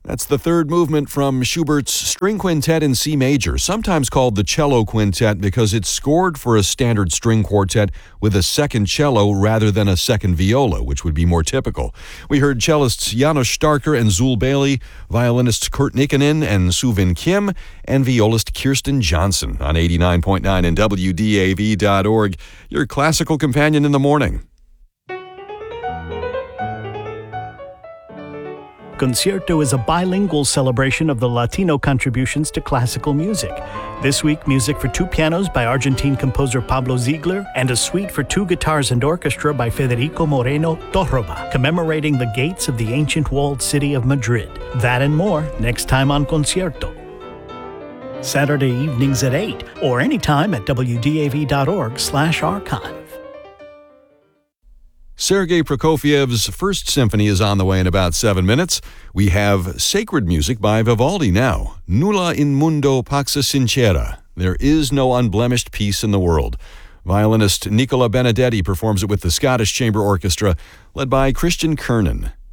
That's the third movement from Schubert's String Quintet in C major, sometimes called the Cello Quintet because it's scored for a standard string quartet with a second cello rather than a second viola, which would be more typical. We heard cellists Janos Starker and Zul Bailey, violinists Kurt Nikkanen and Suvin Kim, and violist Kirsten Johnson on 89.9 and WDAV.org, your classical companion in the morning. Concierto is a bilingual celebration of the Latino contributions to classical music. This week, music for two pianos by Argentine composer Pablo Ziegler and a suite for two guitars and orchestra by Federico Moreno Torroba, commemorating the gates of the ancient walled city of Madrid. That and more next time on Concierto. Saturday evenings at 8 or anytime at wdav.org/archive. Sergei Prokofiev's First Symphony is on the way in about 7 minutes. We have sacred music by Vivaldi now. Nulla in mundo pax sincera. There is no unblemished peace in the world. Violinist Nicola Benedetti performs it with the Scottish Chamber Orchestra, led by Christian Kernan.